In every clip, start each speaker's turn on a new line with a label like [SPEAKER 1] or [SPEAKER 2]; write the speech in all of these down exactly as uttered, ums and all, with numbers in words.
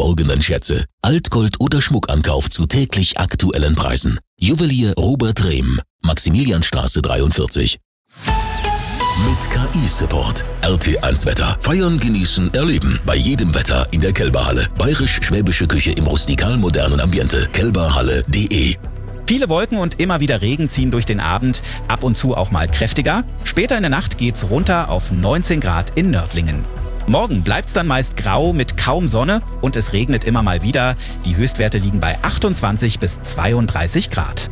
[SPEAKER 1] verborgenen Schätze. Altgold oder Schmuckankauf zu täglich aktuellen Preisen. Juwelier Robert Rehm, Maximilianstraße dreiundvierzig. Mit K I-Support. R T eins Wetter. Feiern, genießen, erleben. Bei jedem Wetter in der Kelberhalle. Bayerisch-schwäbische Küche im rustikal-modernen Ambiente. kelberhalle punkt de.
[SPEAKER 2] Viele Wolken und immer wieder Regen ziehen durch den Abend, ab und zu auch mal kräftiger. Später in der Nacht geht's runter auf neunzehn Grad in Nördlingen. Morgen bleibt's dann meist grau mit kaum Sonne und es regnet immer mal wieder. Die Höchstwerte liegen bei achtundzwanzig bis zweiunddreißig Grad.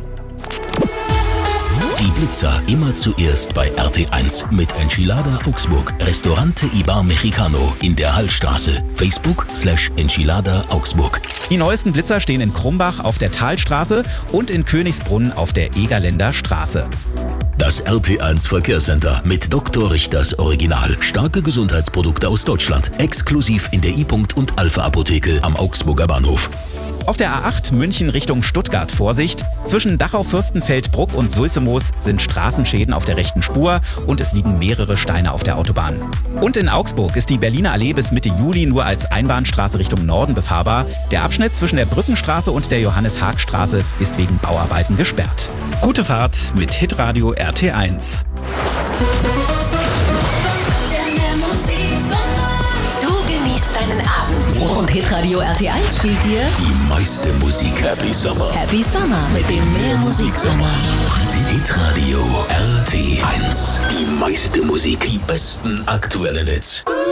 [SPEAKER 1] Die Blitzer immer zuerst bei R T eins mit Enchilada Augsburg. Restaurante Ibar Mexicano in der Hallstraße. Facebook slash Enchilada Augsburg.
[SPEAKER 2] Die neuesten Blitzer stehen in Krumbach auf der Talstraße und in Königsbrunn auf der Egerländer Straße.
[SPEAKER 1] Das R T eins Verkehrscenter mit Doktor Richters Original. Starke Gesundheitsprodukte aus Deutschland. Exklusiv in der I-Punkt und Alpha Apotheke am Augsburger Bahnhof.
[SPEAKER 2] Auf der A acht München Richtung Stuttgart Vorsicht. Zwischen Dachau-Fürstenfeldbruck und Sulzemoos sind Straßenschäden auf der rechten Spur und es liegen mehrere Steine auf der Autobahn. Und in Augsburg ist die Berliner Allee bis Mitte Juli nur als Einbahnstraße Richtung Norden befahrbar. Der Abschnitt zwischen der Brückenstraße und der Johannes-Haag-Straße ist wegen Bauarbeiten gesperrt. Gute Fahrt mit Hitradio R T eins.
[SPEAKER 3] Deinen Abend. Und Hitradio R T eins spielt dir
[SPEAKER 1] die meiste Musik. Happy Summer.
[SPEAKER 3] Happy Summer mit dem Mehrmusiksommer.
[SPEAKER 1] Hitradio R T eins. Die meiste Musik. Die besten aktuellen Hits.